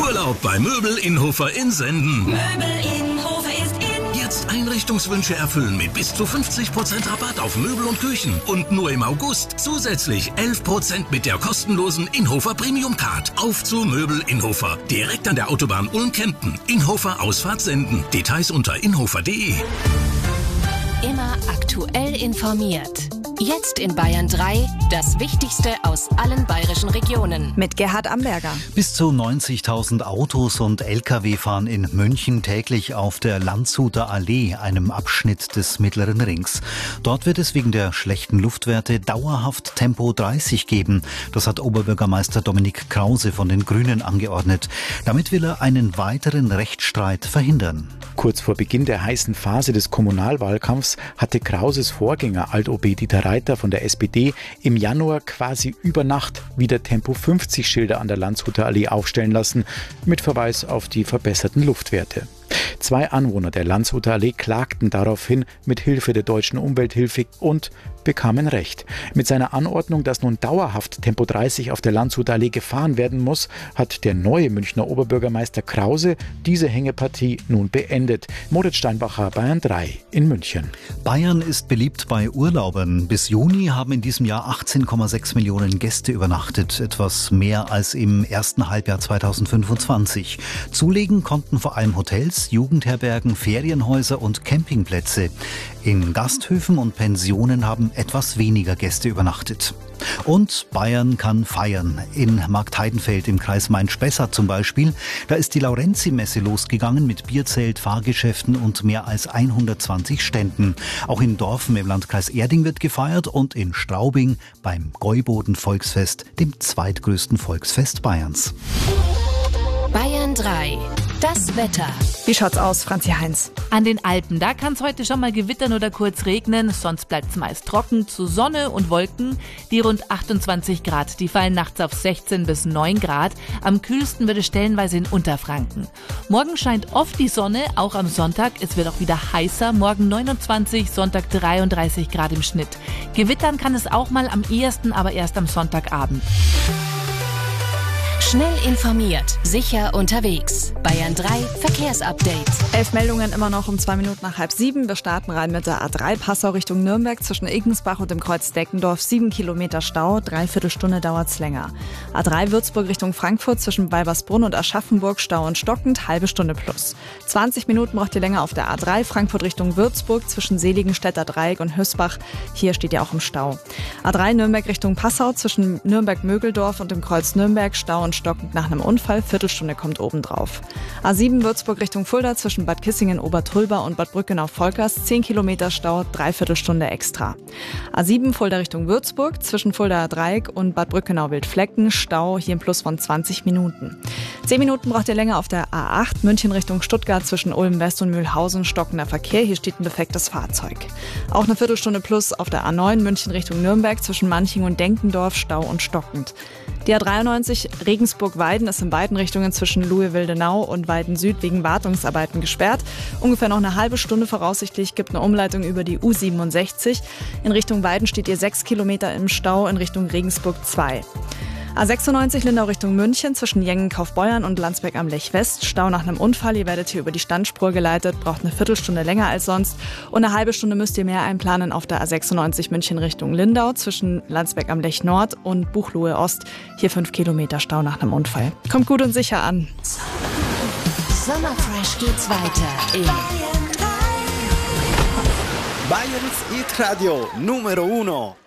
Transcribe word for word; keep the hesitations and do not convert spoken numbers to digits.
Urlaub bei Möbel Inhofer in Senden. Möbel Inhofer ist in. Jetzt Einrichtungswünsche erfüllen mit bis zu fünfzig Prozent Rabatt auf Möbel und Küchen. Und nur im August zusätzlich elf Prozent mit der kostenlosen Inhofer Premium Card. Auf zu Möbel Inhofer. Direkt an der Autobahn Ulm-Kempten. Inhofer Ausfahrt Senden. Details unter inhofer punkt de. Immer aktuell informiert. Jetzt in Bayern drei, das Wichtigste aus allen bayerischen Regionen. Mit Gerhard Amberger. Bis zu neunzigtausend Autos und L K W fahren in München täglich auf der Landshuter Allee, einem Abschnitt des Mittleren Rings. Dort wird es wegen der schlechten Luftwerte dauerhaft Tempo dreißig geben. Das hat Oberbürgermeister Dominik Krause von den Grünen angeordnet. Damit will er einen weiteren Rechtsstreit verhindern. Kurz vor Beginn der heißen Phase des Kommunalwahlkampfs hatte Krauses Vorgänger Alt-O B Dieter Reiter von der S P D im Januar quasi über Nacht wieder Tempo fünfzig Schilder an der Landshuter Allee aufstellen lassen, mit Verweis auf die verbesserten Luftwerte. Zwei Anwohner der Landshuter Allee klagten daraufhin mit Hilfe der Deutschen Umwelthilfe und bekamen Recht. Mit seiner Anordnung, dass nun dauerhaft Tempo dreißig auf der Landshuter Allee gefahren werden muss, hat der neue Münchner Oberbürgermeister Krause diese Hängepartie nun beendet. Moritz Steinbacher, Bayern drei in München. Bayern ist beliebt bei Urlaubern. Bis Juni haben in diesem Jahr achtzehn Komma sechs Millionen Gäste übernachtet, etwas mehr als im ersten Halbjahr zweitausendfünfundzwanzig. Zulegen konnten vor allem Hotels, Jugendherbergen, Ferienhäuser und Campingplätze. In Gasthöfen und Pensionen haben etwas weniger Gäste übernachtet. Und Bayern kann feiern. In Marktheidenfeld im Kreis Main-Spessart zum Beispiel. Da ist die Laurenzi-Messe losgegangen mit Bierzelt, Fahrgeschäften und mehr als hundertzwanzig Ständen. Auch in Dorfen im Landkreis Erding wird gefeiert und in Straubing beim Gäuboden-Volksfest, dem zweitgrößten Volksfest Bayerns. Bayern drei. Das Wetter. Wie schaut's aus, Franzi Heinz? An den Alpen, da kann es heute schon mal gewittern oder kurz regnen, sonst bleibt es meist trocken, zu Sonne und Wolken. Die rund achtundzwanzig Grad, die fallen nachts auf sechzehn bis neun Grad. Am kühlsten wird es stellenweise in Unterfranken. Morgen scheint oft die Sonne, auch am Sonntag. Es wird auch wieder heißer, morgen neunundzwanzig, Sonntag dreiunddreißig Grad im Schnitt. Gewittern kann es auch mal am ehesten, aber erst am Sonntagabend. Schnell informiert, sicher unterwegs. Bayern drei Verkehrsupdate. Elf Meldungen immer noch um zwei Minuten nach halb sieben. Wir starten rein mit der A drei Passau Richtung Nürnberg zwischen Igensbach und dem Kreuz Deckendorf. Sieben Kilometer Stau, dreiviertel Stunde dauert's länger. A drei Würzburg Richtung Frankfurt zwischen Balbersbrunn und Aschaffenburg Stau und stockend, halbe Stunde plus. zwanzig Minuten braucht ihr länger auf der A drei Frankfurt Richtung Würzburg zwischen Seligenstädter Dreieck und Hösbach. Hier steht ihr auch im Stau. A drei Nürnberg Richtung Passau zwischen Nürnberg-Mögeldorf und dem Kreuz Nürnberg Stau und stockend nach einem Unfall. Viertelstunde kommt obendrauf. A sieben Würzburg Richtung Fulda zwischen Bad Kissingen, Obertrülber und Bad Brückenau-Volkers. zehn Kilometer Stau, dreiviertelstunde extra. A sieben Fulda Richtung Würzburg zwischen Fuldaer Dreieck und Bad Brückenau-Wildflecken. Stau hier im Plus von zwanzig Minuten. zehn Minuten braucht ihr länger auf der A acht München Richtung Stuttgart zwischen Ulm West und Mühlhausen. Stockender Verkehr, hier steht ein defektes Fahrzeug. Auch eine Viertelstunde plus auf der A neun München Richtung Nürnberg zwischen Manching und Denkendorf. Stau und stockend. Die A dreiundneunzig Regensburg-Weiden ist in beiden Richtungen zwischen Luhe-Wildenau und Weiden Süd wegen Wartungsarbeiten gesperrt. Ungefähr noch eine halbe Stunde voraussichtlich gibt eine Umleitung über die U siebenundsechzig. In Richtung Weiden steht ihr sechs Kilometer im Stau, in Richtung Regensburg zwei. A sechsundneunzig Lindau Richtung München zwischen Jengen, Kaufbeuern und Landsberg am Lech West. Stau nach einem Unfall. Ihr werdet hier über die Standspur geleitet, braucht eine Viertelstunde länger als sonst. Und eine halbe Stunde müsst ihr mehr einplanen auf der A sechsundneunzig München Richtung Lindau zwischen Landsberg am Lech Nord und Buchloe Ost. Hier fünf Kilometer Stau nach einem Unfall. Kommt gut und sicher an. Sommerfresh geht's weiter in Bayern drei. Bayerns Hit Radio Numero Uno.